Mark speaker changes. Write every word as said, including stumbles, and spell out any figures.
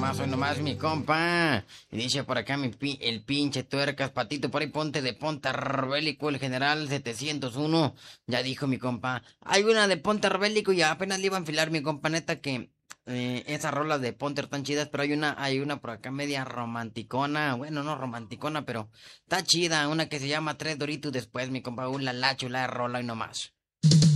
Speaker 1: nomás, hoy nomás, mi compa. Y dice por acá mi pi- el pinche tuercas, patito, por ahí ponte de Ponte Rebélico, el general setecientos uno. Ya dijo mi compa. Hay una de Ponte Rebélico y apenas le iba a enfilar mi compa, neta, que eh, esas rolas de Ponte están chidas, pero hay una, hay una por acá media romanticona. Bueno, no romanticona, pero está chida. Una que se llama Tres Doritos después, mi compa. Un la chula de rola y nomás.